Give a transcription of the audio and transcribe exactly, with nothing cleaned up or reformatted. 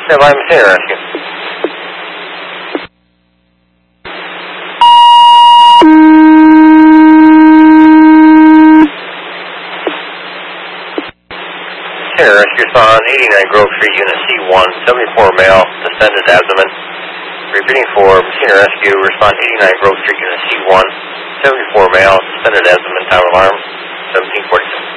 Stand by, Machine Rescue. Machine Rescue on eighty-nine Grove Street, Unit C one, seventy-four male, distended abdomen. Repeating for Machine Rescue, respond eighty-nine Grove Street, Unit C one, seventy-four male, distended abdomen, time alarm, seventeen forty-seven.